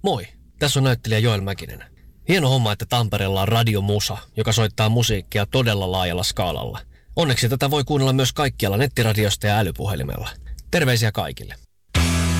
Moi, tässä on näyttelijä Joel Mäkinen. Hieno homma, että Tampereella on Radio Musa, joka soittaa musiikkia todella laajalla skaalalla. Onneksi tätä voi kuunnella myös kaikkialla nettiradiosta ja älypuhelimella. Terveisiä kaikille.